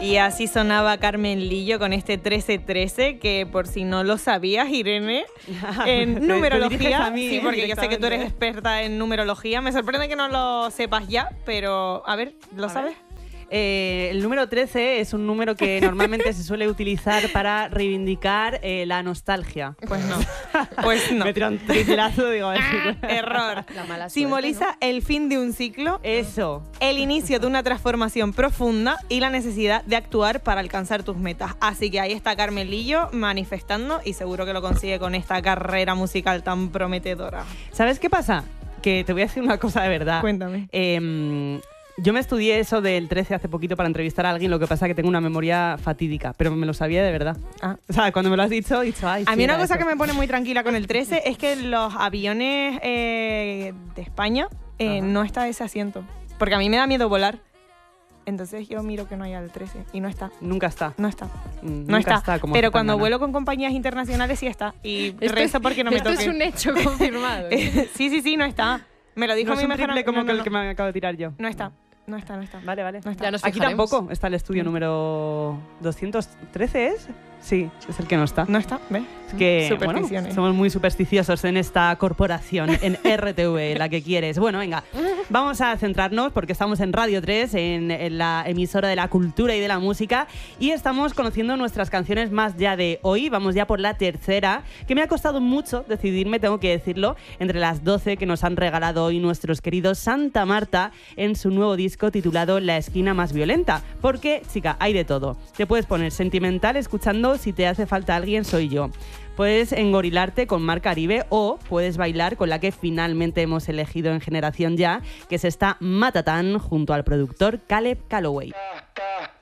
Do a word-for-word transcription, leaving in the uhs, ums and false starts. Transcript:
Y así sonaba Carmen Lillo con este trece trece, que por si no lo sabías, Irene, en numerología, mí, sí, ¿eh? porque yo sé que tú eres experta en numerología, me sorprende que no lo sepas ya, pero a ver, ¿lo A sabes? ver. Eh, el número trece es un número que normalmente se suele utilizar para reivindicar eh, la nostalgia. Pues no, pues no. Me tira un tricerazo, digo, a ver si... Error. La mala suerte, Simboliza ¿no? el fin de un ciclo, Eso. el inicio de una transformación profunda y la necesidad de actuar para alcanzar tus metas. Así que ahí está Carmen Lillo manifestando y seguro que lo consigue con esta carrera musical tan prometedora. ¿Sabes qué pasa? Que te voy a decir una cosa de verdad. Cuéntame. Eh, yo me estudié eso del trece hace poquito para entrevistar a alguien, lo que pasa es que tengo una memoria fatídica, pero me lo sabía de verdad. Ah. O sea, cuando me lo has dicho, he dicho, ay, A sí, mí una era cosa eso. que me pone muy tranquila con el trece es que los aviones eh, de España eh, Ajá. no está ese asiento. Porque a mí me da miedo volar. Entonces yo miro que no haya el trece y no está. Nunca está. No está. Mm, No nunca está. como Pero hace cuando Tangana. vuelo con compañías internacionales sí está. Y Esto rezo es- porque no me esto toque. es un hecho confirmado. Sí, sí, sí, no está. Me lo dijo No mi es un mejor triple am- como no, no, el no. que me acabo de tirar yo. No está. No está, no está. Vale, vale. No está. Ya nos Aquí fijaremos. tampoco está el estudio número doscientos trece, ¿es? Sí, es el que no está. No está, ¿ves? Es que, bueno, Supersticiones. somos muy supersticiosos en esta corporación, en R T V, la que quieres. Bueno, venga, vamos a centrarnos porque estamos en Radio tres, en, en la emisora de la cultura y de la música, y estamos conociendo nuestras canciones más ya de hoy. Vamos ya por la tercera, que me ha costado mucho decidirme, tengo que decirlo, entre las doce que nos han regalado hoy nuestros queridos Santa Marta en su nuevo disco titulado La esquina más violenta. Porque, chica, hay de todo. Te puedes poner sentimental escuchando Si te hace falta alguien, soy yo. Puedes engorilarte con Mar Caribe o puedes bailar con la que finalmente hemos elegido en Generación Ya, que es esta Matatán junto al productor Caleb Calloway.